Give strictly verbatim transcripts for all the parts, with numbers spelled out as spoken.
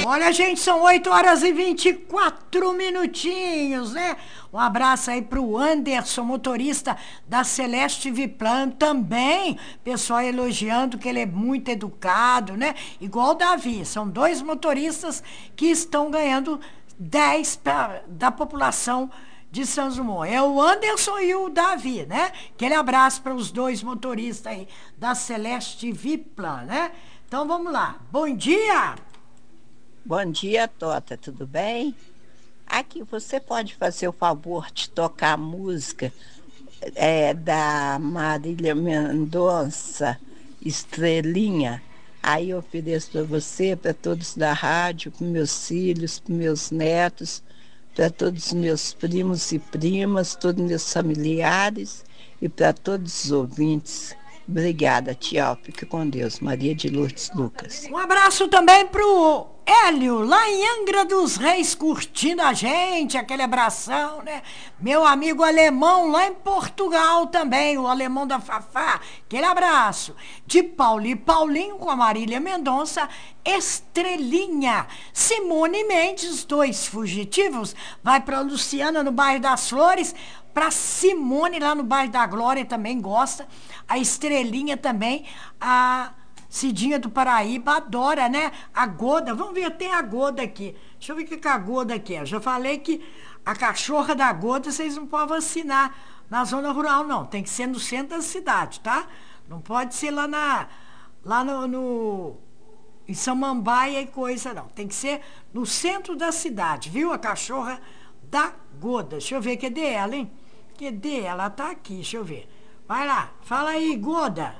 Olha, gente, são oito horas e vinte e quatro minutinhos, né? Um abraço aí pro Anderson, motorista da Celeste Viplan também. Pessoal elogiando que ele é muito educado, né? Igual o Davi. São dois motoristas que estão ganhando dez pra, da população de São Dumont. É o Anderson e o Davi, né? Aquele abraço para os dois motoristas aí da Celeste Viplan, né? Então vamos lá. Bom dia! Bom dia, Tota, tudo bem? Aqui, você pode fazer o favor de tocar a música é, da Marília Mendonça, Estrelinha? Aí eu ofereço para você, para todos da rádio, para meus filhos, para meus netos, para todos os meus primos e primas, todos os meus familiares e para todos os ouvintes. Obrigada, tchau. Fique com Deus. Maria de Lourdes Lucas. Um abraço também pro Hélio, lá em Angra dos Reis, curtindo a gente, aquele abração, né? Meu amigo alemão lá em Portugal também, o alemão da Fafá, aquele abraço. De Paulo e Paulinho com a Marília Mendonça, Estrelinha. Simone Mendes, dois fugitivos, vai pra Luciana no bairro das Flores, pra Simone lá no bairro da Glória também gosta, a Estrelinha também, a Cidinha do Paraíba adora, né? A Goda, vamos ver, tem a Goda aqui. Deixa eu ver o que a Goda aqui é. Eu já falei que a cachorra da Goda vocês não podem vacinar na zona rural, não. Tem que ser no centro da cidade, tá? Não pode ser lá na lá no, no em Samambaia e coisa, não. Tem que ser no centro da cidade, viu? A cachorra da Goda. Deixa eu ver, cadê ela, hein? Cadê ela? Ela tá aqui, deixa eu ver. Vai lá, fala aí, Goda.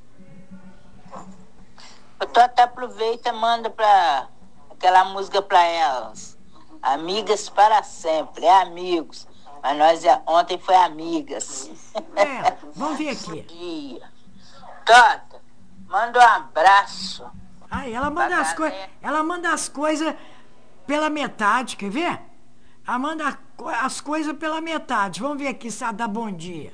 O Tota aproveita e manda pra aquela música pra elas. Amigas para sempre, é amigos. Mas nós é, ontem foi amigas. É, vamos ver aqui. Dia. Tota, manda um abraço. Aí ela manda as coisas, ela manda as coisas pela metade, quer ver? Ela manda as coisas pela metade. Vamos ver aqui se ela dá bom dia.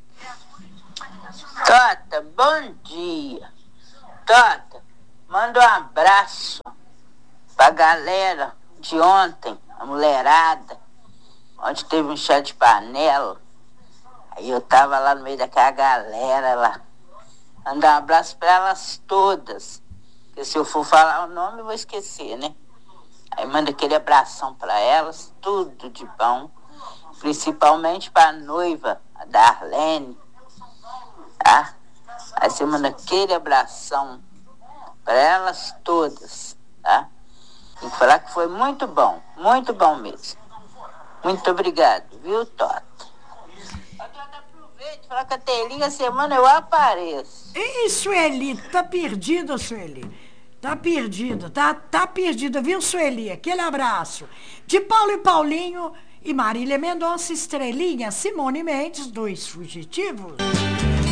Tota, bom dia. Tota, manda um abraço pra galera de ontem, a mulherada, onde teve um chá de panela. Aí eu tava lá no meio daquela galera lá. Mandar um abraço pra elas todas. Porque se eu for falar o nome, eu vou esquecer, né? Aí manda aquele abração pra elas, tudo de bom. Principalmente pra noiva, a Darlene. Tá? Aí você manda aquele abração para elas todas, tá? Tem que falar que foi muito bom, muito bom mesmo. Muito obrigado, viu, Tota? Aproveita, fala que a telinha semana eu apareço. Ih, Sueli, tá perdida, Sueli. Tá perdida, tá, tá perdida, viu, Sueli? Aquele abraço. De Paulo e Paulinho e Marília Mendonça, Estrelinha, Simone Mendes, dois fugitivos.